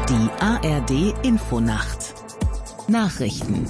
Die ARD Infonacht Nachrichten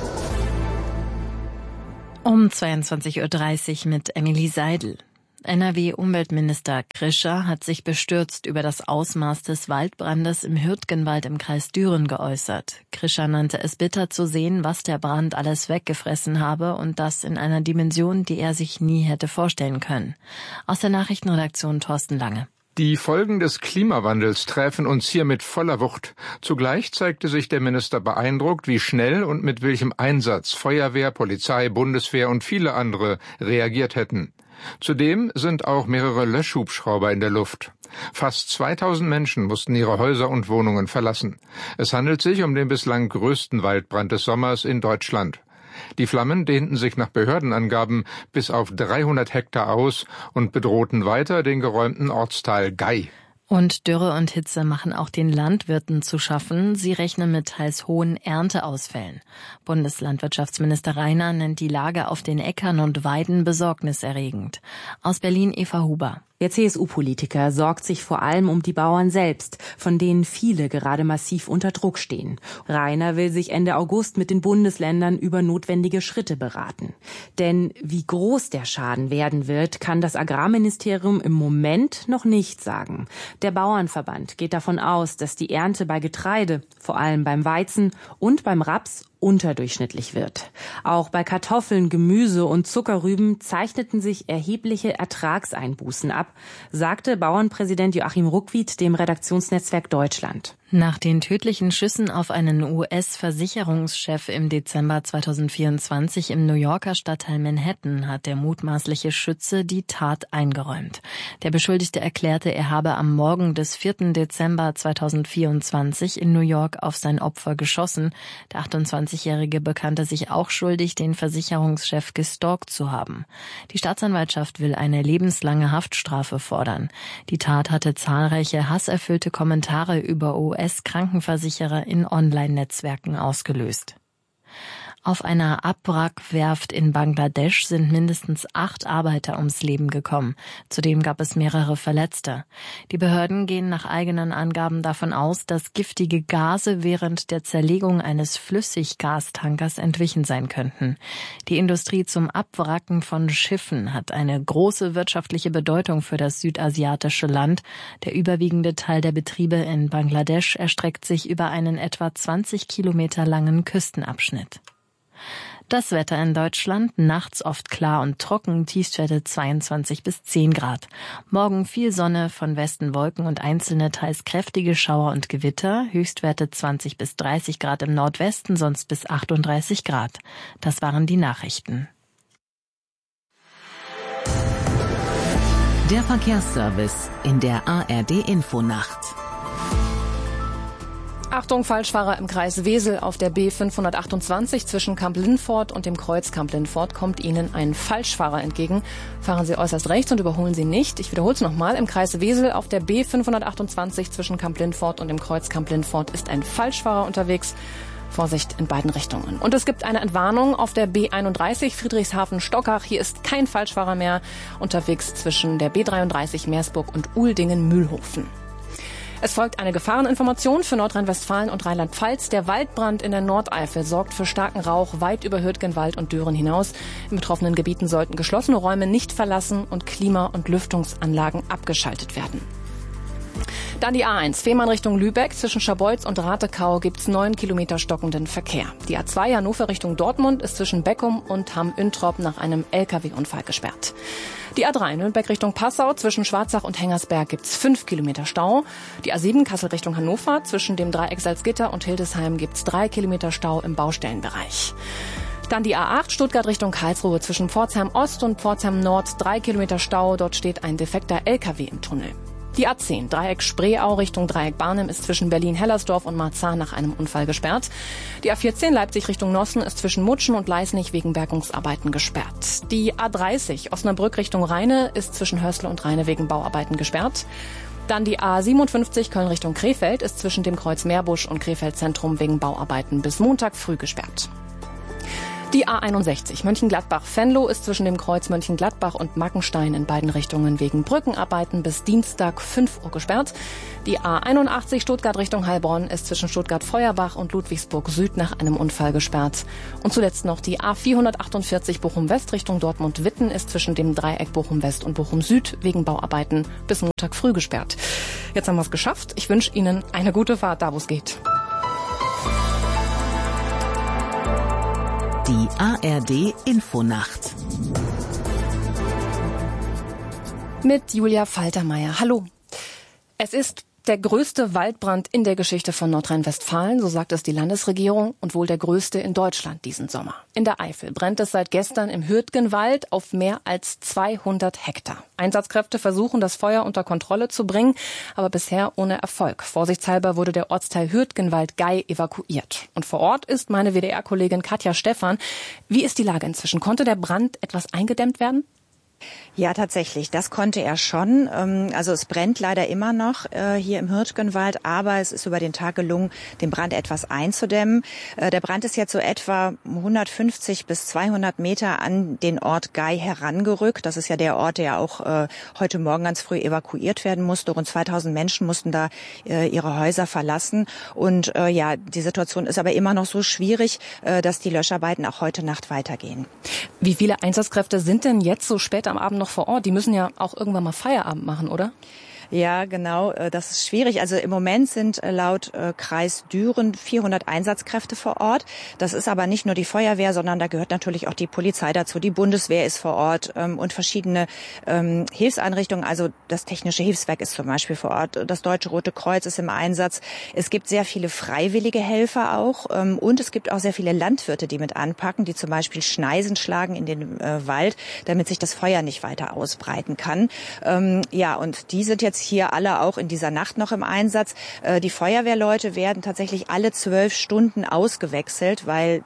um 22:30 Uhr mit Emily Seidel. NRW-Umweltminister Krischer hat sich bestürzt über das Ausmaß des Waldbrandes im Hürtgenwald im Kreis Düren geäußert. Krischer nannte es bitter zu sehen, was der Brand alles weggefressen habe und das in einer Dimension, die er sich nie hätte vorstellen können. Aus der Nachrichtenredaktion Thorsten Lange. Die Folgen des Klimawandels treffen uns hier mit voller Wucht. Zugleich zeigte sich der Minister beeindruckt, wie schnell und mit welchem Einsatz Feuerwehr, Polizei, Bundeswehr und viele andere reagiert hätten. Zudem sind auch mehrere Löschhubschrauber in der Luft. Fast 2000 Menschen mussten ihre Häuser und Wohnungen verlassen. Es handelt sich um den bislang größten Waldbrand des Sommers in Deutschland. Die Flammen dehnten sich nach Behördenangaben bis auf 300 Hektar aus und bedrohten weiter den geräumten Ortsteil Gay. Und Dürre und Hitze machen auch den Landwirten zu schaffen. Sie rechnen mit teils hohen Ernteausfällen. Bundeslandwirtschaftsminister Rainer nennt die Lage auf den Äckern und Weiden besorgniserregend. Aus Berlin Eva Huber. Der CSU-Politiker sorgt sich vor allem um die Bauern selbst, von denen viele gerade massiv unter Druck stehen. Rainer will sich Ende August mit den Bundesländern über notwendige Schritte beraten. Denn wie groß der Schaden werden wird, kann das Agrarministerium im Moment noch nicht sagen. Der Bauernverband geht davon aus, dass die Ernte bei Getreide, vor allem beim Weizen und beim Raps, unterdurchschnittlich wird. Auch bei Kartoffeln, Gemüse und Zuckerrüben zeichneten sich erhebliche Ertragseinbußen ab, sagte Bauernpräsident Joachim Ruckwied dem Redaktionsnetzwerk Deutschland. Nach den tödlichen Schüssen auf einen US-Versicherungschef im Dezember 2024 im New Yorker Stadtteil Manhattan hat der mutmaßliche Schütze die Tat eingeräumt. Der Beschuldigte erklärte, er habe am Morgen des 4. Dezember 2024 in New York auf sein Opfer geschossen. Der 28-Jährige bekannte sich auch schuldig, den Versicherungschef gestalkt zu haben. Die Staatsanwaltschaft will eine lebenslange Haftstrafe fordern. Die Tat hatte zahlreiche hasserfüllte Kommentare über US-Krankenversicherer in Online-Netzwerken ausgelöst. Auf einer Abwrackwerft in Bangladesch sind mindestens 8 Arbeiter ums Leben gekommen. Zudem gab es mehrere Verletzte. Die Behörden gehen nach eigenen Angaben davon aus, dass giftige Gase während der Zerlegung eines Flüssiggastankers entwichen sein könnten. Die Industrie zum Abwracken von Schiffen hat eine große wirtschaftliche Bedeutung für das südasiatische Land. Der überwiegende Teil der Betriebe in Bangladesch erstreckt sich über einen etwa 20 Kilometer langen Küstenabschnitt. Das Wetter in Deutschland, nachts oft klar und trocken, Tiefstwerte 22 bis 10 Grad. Morgen viel Sonne, von Westen Wolken und einzelne teils kräftige Schauer und Gewitter, Höchstwerte 20 bis 30 Grad im Nordwesten, sonst bis 38 Grad. Das waren die Nachrichten. Der Verkehrsservice in der ARD Infonacht. Achtung, Falschfahrer im Kreis Wesel auf der B528 zwischen Kamp-Lindfort und dem Kreuz Kamp-Lindfort kommt Ihnen ein Falschfahrer entgegen. Fahren Sie äußerst rechts und überholen Sie nicht. Ich wiederhole es nochmal. Im Kreis Wesel auf der B528 zwischen Kamp-Lindfort und dem Kreuz Kamp-Lindfort ist ein Falschfahrer unterwegs. Vorsicht in beiden Richtungen. Und es gibt eine Entwarnung auf der B31 Friedrichshafen-Stockach. Hier ist kein Falschfahrer mehr unterwegs zwischen der B33 Meersburg und Uldingen-Mühlhofen. Es folgt eine Gefahreninformation für Nordrhein-Westfalen und Rheinland-Pfalz. Der Waldbrand in der Nordeifel sorgt für starken Rauch weit über Hürtgenwald und Düren hinaus. In betroffenen Gebieten sollten geschlossene Räume nicht verlassen und Klima- und Lüftungsanlagen abgeschaltet werden. Dann die A1, Fehmarn Richtung Lübeck. Zwischen Scharbeutz und Ratekau gibt's 9 Kilometer stockenden Verkehr. Die A2 Hannover Richtung Dortmund ist zwischen Beckum und Hamm-Üntrop nach einem LKW-Unfall gesperrt. Die A3 Nürnberg Richtung Passau, zwischen Schwarzach und Hengersberg gibt's 5 Kilometer Stau. Die A7 Kassel Richtung Hannover, zwischen dem Dreieck Salzgitter und Hildesheim gibt's 3 Kilometer Stau im Baustellenbereich. Dann die A8 Stuttgart Richtung Karlsruhe, zwischen Pforzheim Ost und Pforzheim Nord 3 Kilometer Stau. Dort steht ein defekter LKW im Tunnel. Die A10 Dreieck Spreeau Richtung Dreieck Barnim ist zwischen Berlin-Hellersdorf und Marzahn nach einem Unfall gesperrt. Die A14 Leipzig Richtung Nossen ist zwischen Mutschen und Leisnig wegen Bergungsarbeiten gesperrt. Die A30 Osnabrück Richtung Rheine ist zwischen Hösle und Rheine wegen Bauarbeiten gesperrt. Dann die A57 Köln Richtung Krefeld ist zwischen dem Kreuz Meerbusch und Krefeld Zentrum wegen Bauarbeiten bis Montag früh gesperrt. Die A61 Mönchengladbach-Venlo ist zwischen dem Kreuz Mönchengladbach und Mackenstein in beiden Richtungen wegen Brückenarbeiten bis Dienstag 5 Uhr gesperrt. Die A81 Stuttgart Richtung Heilbronn ist zwischen Stuttgart-Feuerbach und Ludwigsburg Süd nach einem Unfall gesperrt. Und zuletzt noch die A448 Bochum-West Richtung Dortmund-Witten ist zwischen dem Dreieck Bochum-West und Bochum-Süd wegen Bauarbeiten bis Montag früh gesperrt. Jetzt haben wir es geschafft. Ich wünsche Ihnen eine gute Fahrt, da wo es geht. Die ARD Infonacht Mit Julia Faltermeier. Hallo. Es ist der größte Waldbrand in der Geschichte von Nordrhein-Westfalen, so sagt es die Landesregierung, und wohl der größte in Deutschland diesen Sommer. In der Eifel brennt es seit gestern im Hürtgenwald auf mehr als 200 Hektar. Einsatzkräfte versuchen, das Feuer unter Kontrolle zu bringen, aber bisher ohne Erfolg. Vorsichtshalber wurde der Ortsteil Hürtgenwald-Gei evakuiert. Und vor Ort ist meine WDR-Kollegin Katja Stephan. Wie ist die Lage inzwischen? Konnte der Brand etwas eingedämmt werden? Ja, tatsächlich. Das konnte er schon. Also es brennt leider immer noch hier im Hürtgenwald, aber es ist über den Tag gelungen, den Brand etwas einzudämmen. Der Brand ist jetzt so etwa 150 bis 200 Meter an den Ort Gei herangerückt. Das ist ja der Ort, der auch heute Morgen ganz früh evakuiert werden musste. Rund 2000 Menschen mussten da ihre Häuser verlassen. Und ja, die Situation ist aber immer noch so schwierig, dass die Löscharbeiten auch heute Nacht weitergehen. Wie viele Einsatzkräfte sind denn jetzt so spät am Abend noch vor Ort? Die müssen ja auch irgendwann mal Feierabend machen, oder? Ja, genau. Das ist schwierig. Also im Moment sind laut Kreis Düren 400 Einsatzkräfte vor Ort. Das ist aber nicht nur die Feuerwehr, sondern da gehört natürlich auch die Polizei dazu. Die Bundeswehr ist vor Ort und verschiedene Hilfseinrichtungen. Also das Technische Hilfswerk ist zum Beispiel vor Ort. Das Deutsche Rote Kreuz ist im Einsatz. Es gibt sehr viele freiwillige Helfer auch und es gibt auch sehr viele Landwirte, die mit anpacken, die zum Beispiel Schneisen schlagen in den Wald, damit sich das Feuer nicht weiter ausbreiten kann. Ja, und die sind jetzt hier alle auch in dieser Nacht noch im Einsatz. Die Feuerwehrleute werden tatsächlich alle 12 Stunden ausgewechselt, weil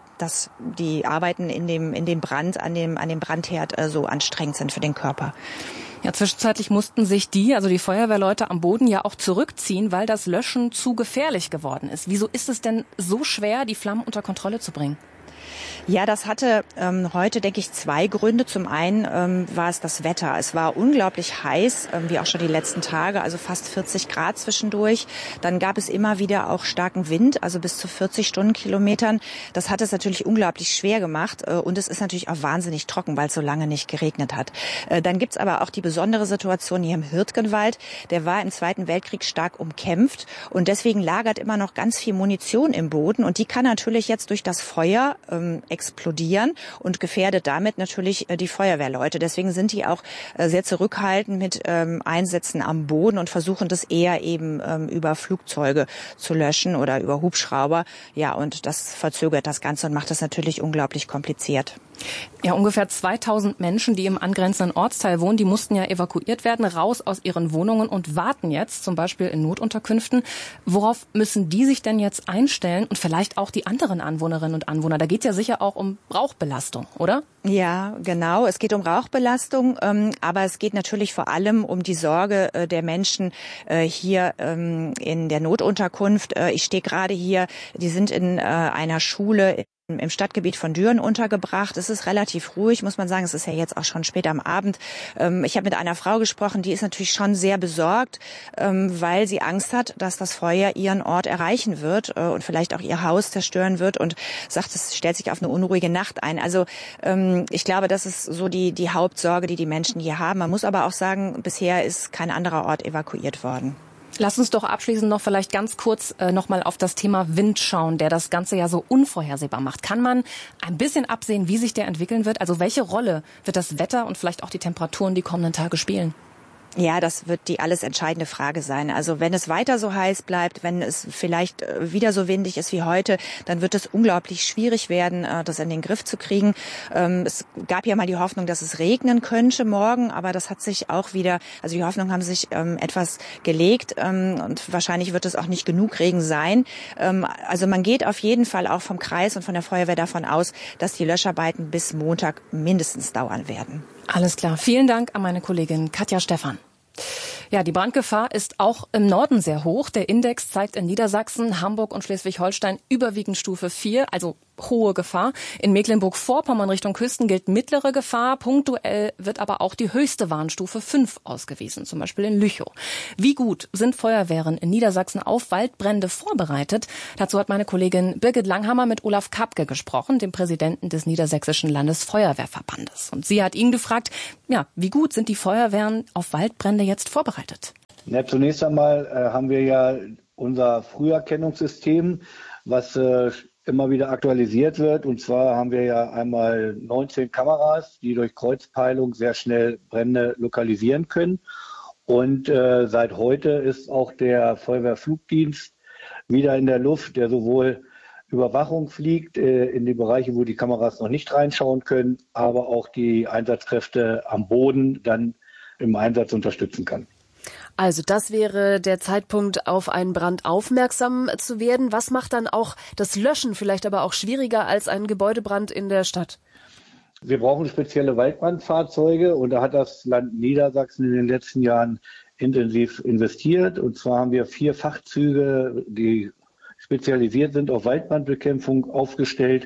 die Arbeiten in dem Brand, an dem Brandherd so anstrengend sind für den Körper. Ja, zwischenzeitlich mussten sich die Feuerwehrleute am Boden ja auch zurückziehen, weil das Löschen zu gefährlich geworden ist. Wieso ist es denn so schwer, die Flammen unter Kontrolle zu bringen? Ja, das hatte heute, denke ich, zwei Gründe. Zum einen war es das Wetter. Es war unglaublich heiß, wie auch schon die letzten Tage, also fast 40 Grad zwischendurch. Dann gab es immer wieder auch starken Wind, also bis zu 40 Stundenkilometern. Das hat es natürlich unglaublich schwer gemacht und es ist natürlich auch wahnsinnig trocken, weil es so lange nicht geregnet hat. Dann gibt's aber auch die besondere Situation hier im Hürtgenwald. Der war im Zweiten Weltkrieg stark umkämpft und deswegen lagert immer noch ganz viel Munition im Boden und die kann natürlich jetzt durch das Feuer explodieren und gefährdet damit natürlich die Feuerwehrleute. Deswegen sind die auch sehr zurückhaltend mit Einsätzen am Boden und versuchen das eher eben über Flugzeuge zu löschen oder über Hubschrauber. Ja, und das verzögert das Ganze und macht das natürlich unglaublich kompliziert. Ja, ungefähr 2000 Menschen, die im angrenzenden Ortsteil wohnen, die mussten ja evakuiert werden, raus aus ihren Wohnungen und warten jetzt zum Beispiel in Notunterkünften. Worauf müssen die sich denn jetzt einstellen und vielleicht auch die anderen Anwohnerinnen und Anwohner? Da geht es ja sicher auch um Rauchbelastung, oder? Ja, genau. Es geht um Rauchbelastung, aber es geht natürlich vor allem um die Sorge der Menschen hier in der Notunterkunft. Ich stehe gerade hier, die sind in einer Schule im Stadtgebiet von Düren untergebracht. Es ist relativ ruhig, muss man sagen. Es ist ja jetzt auch schon spät am Abend. Ich habe mit einer Frau gesprochen, die ist natürlich schon sehr besorgt, weil sie Angst hat, dass das Feuer ihren Ort erreichen wird und vielleicht auch ihr Haus zerstören wird und sagt, es stellt sich auf eine unruhige Nacht ein. Also ich glaube, das ist so die Hauptsorge, die Menschen hier haben. Man muss aber auch sagen, bisher ist kein anderer Ort evakuiert worden. Lass uns doch abschließend noch vielleicht ganz kurz nochmal auf das Thema Wind schauen, der das Ganze ja so unvorhersehbar macht. Kann man ein bisschen absehen, wie sich der entwickeln wird? Also welche Rolle wird das Wetter und vielleicht auch die Temperaturen die kommenden Tage spielen? Ja, das wird die alles entscheidende Frage sein. Also wenn es weiter so heiß bleibt, wenn es vielleicht wieder so windig ist wie heute, dann wird es unglaublich schwierig werden, das in den Griff zu kriegen. Es gab ja mal die Hoffnung, dass es regnen könnte morgen, aber das hat sich auch wieder, also die Hoffnungen haben sich etwas gelegt und wahrscheinlich wird es auch nicht genug Regen sein. Also man geht auf jeden Fall auch vom Kreis und von der Feuerwehr davon aus, dass die Löscharbeiten bis Montag mindestens dauern werden. Alles klar. Vielen Dank an meine Kollegin Katja Stephan. Ja, die Brandgefahr ist auch im Norden sehr hoch. Der Index zeigt in Niedersachsen, Hamburg und Schleswig-Holstein überwiegend Stufe 4, also hohe Gefahr. In Mecklenburg-Vorpommern Richtung Küsten gilt mittlere Gefahr. Punktuell wird aber auch die höchste Warnstufe 5 ausgewiesen, zum Beispiel in Lüchow. Wie gut sind Feuerwehren in Niedersachsen auf Waldbrände vorbereitet? Dazu hat meine Kollegin Birgit Langhammer mit Olaf Kapke gesprochen, dem Präsidenten des Niedersächsischen Landesfeuerwehrverbandes. Und sie hat ihn gefragt, ja, wie gut sind die Feuerwehren auf Waldbrände jetzt vorbereitet? Ja, zunächst einmal haben wir ja unser Früherkennungssystem, was immer wieder aktualisiert wird. Und zwar haben wir ja einmal 19 Kameras, die durch Kreuzpeilung sehr schnell Brände lokalisieren können. Und seit heute ist auch der Feuerwehrflugdienst wieder in der Luft, der sowohl Überwachung fliegt in die Bereiche, wo die Kameras noch nicht reinschauen können, aber auch die Einsatzkräfte am Boden dann im Einsatz unterstützen kann. Also das wäre der Zeitpunkt, auf einen Brand aufmerksam zu werden. Was macht dann auch das Löschen vielleicht aber auch schwieriger als ein Gebäudebrand in der Stadt? Wir brauchen spezielle Waldbrandfahrzeuge und da hat das Land Niedersachsen in den letzten Jahren intensiv investiert. Und zwar haben wir 4 Fachzüge, die spezialisiert sind auf Waldbrandbekämpfung, aufgestellt.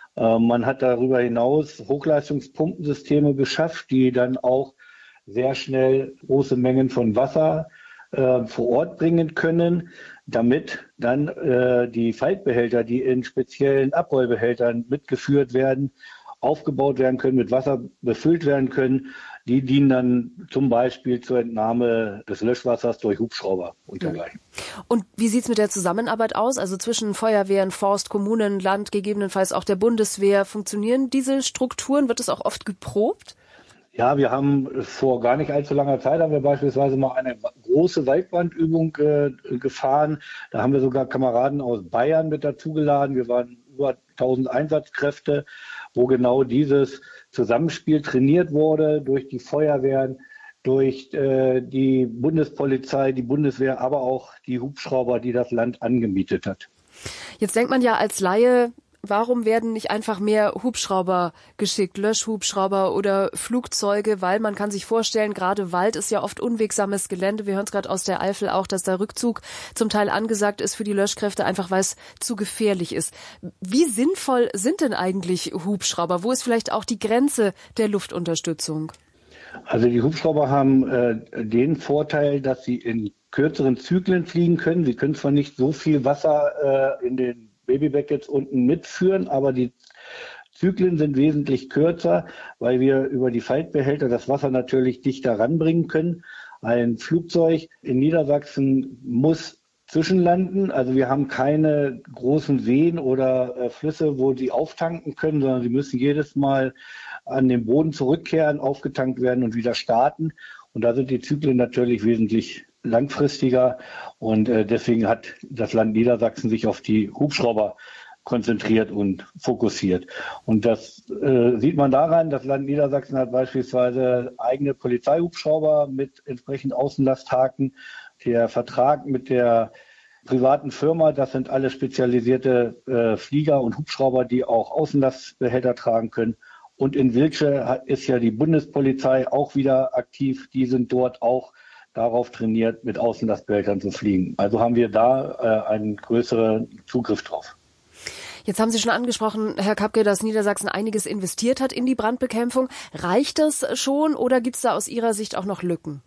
Man hat darüber hinaus Hochleistungspumpensysteme beschafft, die dann auch sehr schnell große Mengen von Wasser vor Ort bringen können, damit dann die Faltbehälter, die in speziellen Abrollbehältern mitgeführt werden, aufgebaut werden können, mit Wasser befüllt werden können. Die dienen dann zum Beispiel zur Entnahme des Löschwassers durch Hubschrauber und dergleichen. Und wie sieht's mit der Zusammenarbeit aus? Also zwischen Feuerwehren, Forst, Kommunen, Land, gegebenenfalls auch der Bundeswehr. Funktionieren diese Strukturen? Wird es auch oft geprobt? Ja, wir haben vor gar nicht allzu langer Zeit haben wir beispielsweise mal eine große Waldbrandübung gefahren. Da haben wir sogar Kameraden aus Bayern mit dazugeladen. Wir waren über 1000 Einsatzkräfte, wo genau dieses Zusammenspiel trainiert wurde durch die Feuerwehren, durch die Bundespolizei, die Bundeswehr, aber auch die Hubschrauber, die das Land angemietet hat. Jetzt denkt man ja als Laie, warum werden nicht einfach mehr Hubschrauber geschickt, Löschhubschrauber oder Flugzeuge? Weil man kann sich vorstellen, gerade Wald ist ja oft unwegsames Gelände. Wir hören es gerade aus der Eifel auch, dass der Rückzug zum Teil angesagt ist für die Löschkräfte, einfach weil es zu gefährlich ist. Wie sinnvoll sind denn eigentlich Hubschrauber? Wo ist vielleicht auch die Grenze der Luftunterstützung? Also die Hubschrauber haben den Vorteil, dass sie in kürzeren Zyklen fliegen können. Sie können zwar nicht so viel Wasser in den Babybeckets unten mitführen, aber die Zyklen sind wesentlich kürzer, weil wir über die Faltbehälter das Wasser natürlich dichter ranbringen können. Ein Flugzeug in Niedersachsen muss zwischenlanden, also wir haben keine großen Seen oder Flüsse, wo sie auftanken können, sondern sie müssen jedes Mal an den Boden zurückkehren, aufgetankt werden und wieder starten. Und da sind die Zyklen natürlich wesentlich langfristiger und deswegen hat das Land Niedersachsen sich auf die Hubschrauber konzentriert und fokussiert. Und das sieht man daran, das Land Niedersachsen hat beispielsweise eigene Polizeihubschrauber mit entsprechend Außenlasthaken. Der Vertrag mit der privaten Firma, das sind alle spezialisierte Flieger und Hubschrauber, die auch Außenlastbehälter tragen können. Und in Wiltsch ist ja die Bundespolizei auch wieder aktiv. Die sind dort auch darauf trainiert, mit Außenlastbehältern zu fliegen. Also haben wir da einen größeren Zugriff drauf. Jetzt haben Sie schon angesprochen, Herr Kapke, dass Niedersachsen einiges investiert hat in die Brandbekämpfung. Reicht das schon oder gibt es da aus Ihrer Sicht auch noch Lücken?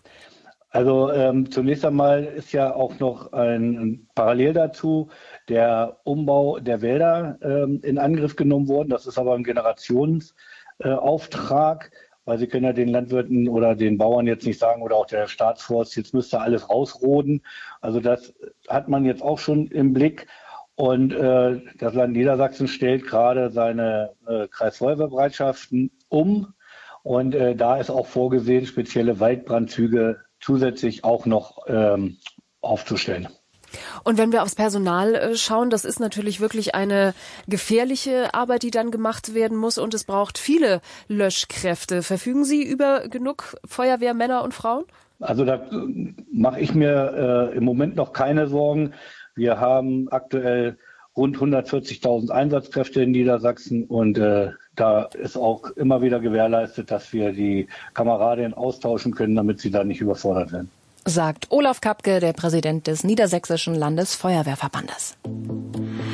Also zunächst einmal ist ja auch noch ein parallel dazu der Umbau der Wälder in Angriff genommen worden. Das ist aber ein Generationsauftrag. Weil Sie können ja den Landwirten oder den Bauern jetzt nicht sagen oder auch der Staatsforst, jetzt müsste alles rausroden. Also das hat man jetzt auch schon im Blick. Und das Land Niedersachsen stellt gerade seine Kreisfeuerwehrbereitschaften um. Und da ist auch vorgesehen, spezielle Waldbrandzüge zusätzlich auch noch aufzustellen. Und wenn wir aufs Personal schauen, das ist natürlich wirklich eine gefährliche Arbeit, die dann gemacht werden muss und es braucht viele Löschkräfte. Verfügen Sie über genug Feuerwehrmänner und Frauen? Also da mache ich mir im Moment noch keine Sorgen. Wir haben aktuell rund 140.000 Einsatzkräfte in Niedersachsen und da ist auch immer wieder gewährleistet, dass wir die Kameraden austauschen können, damit sie da nicht überfordert werden. Sagt Olaf Kapke, der Präsident des Niedersächsischen Landesfeuerwehrverbandes.